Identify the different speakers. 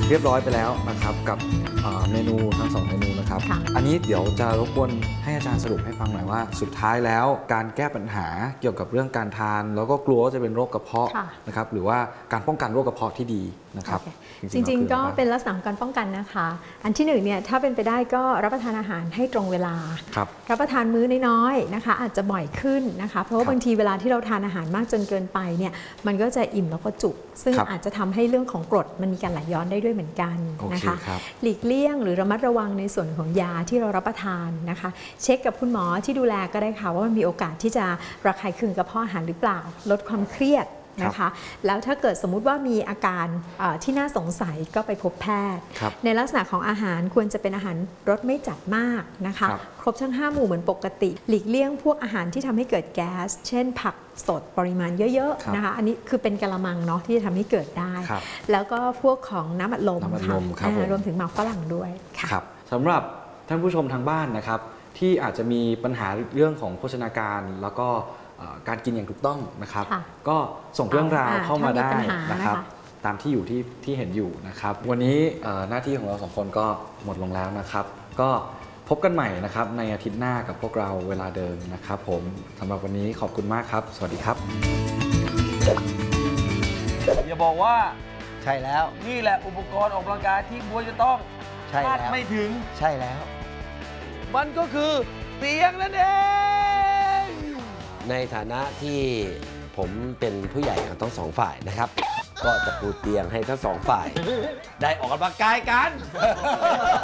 Speaker 1: เรียบร้อยไปแล้วนะครับกับเมนูทั้ง2เมนูนะครับอันนี้เดี๋ยวจะรบกวนให้อาจารย์สรุปให้ฟังหน่อยว่าสุดท้ายแล้วการแก้ปัญหาเกี่ยวกับเรื่องการทานแล้วก็กลัวว่าจะเป็นโรคกระเพาะนะครับหรือว่าการป้องกันโรคกระเพาะที่ดีนะครับ
Speaker 2: จริงๆก็เป็นลักษณะการป้องกันนะคะอันที่1เนี่ยถ้าเป็นไปได้ก็รับประทานอาหารให้ตรงเวลารับประทานมื้อน้อยๆนะคะอาจจะบ่อยขึ้นนะคะเพราะว่าบางทีเวลาที่เราทานอาหารมากจนเกินไปเนี่ยมันก็จะอิ่มแล้วก็จุกซึ่งอาจจะทำให้เรื่องของกรดมันมีการไหลย้อนได้ด้วยเหมือนกันนะคะหลีกเลี่ยงหรือระมัดระวังในส่วนของยาที่เรารับประทานนะคะเช็คกับคุณหมอที่ดูแลก็ได้ค่ะว่ามันมีโอกาสที่จะระคายเคืองกระเพาะอาหารหรือเปล่าลดความเครียดนะคะแล้วถ้าเกิดสมมุติว่ามีอาการที่น่าสงสัยก็ไปพบแพทย์ในลักษณะของอาหารควรจะเป็นอาหารรสไม่จัดมากนะคะครบทั้ง5 หมู่เหมือนปกติหลีกเลี่ยงพวกอาหารที่ทำให้เกิดแก๊สเช่นผักสดปริมาณเยอะๆนะคะอันนี้คือเป็นกะละมังเนาะที่จะทำให้เกิดได้แล้วก็พวกของน้ำอัดลมค่ะรวมถึงหมากฝรั่งด้วยค่ะ
Speaker 1: สำหรับท่านผู้ชมทางบ้านนะครับที่อาจจะมีปัญหาเรื่องของโภชนาการแล้วก็การกินอย่างถูกต้องนะครับก็ส่งเรื่องราวเข้ามาได้นะครับตามที่อยู่ที่เห็นอยู่นะครับวันนี้หน้าที่ของเรา2 คนก็หมดลงแล้วนะครับก็พบกันใหม่นะครับในอาทิตย์หน้ากับพวกเราเวลาเดิมนะครับผมสำหรับวันนี้ขอบคุณมากครับสวัสดีครับ
Speaker 3: อย่าบอกว่า
Speaker 4: ใช่แล้ว
Speaker 3: นี่แหละอุปกรณ์ออกกำลังกายที่บ๊วยจะต้องคาดไม่ถึง
Speaker 4: ใช่แล้ว
Speaker 3: มันก็คือเตียงนั่นเอง
Speaker 4: ในฐานะที่ผมเป็นผู้ใหญ่ของทั้ง2 ฝ่ายนะครับก็จะปูเตียงให้ทั้ง2 ฝ่ายได้ออกกำลังกายกัน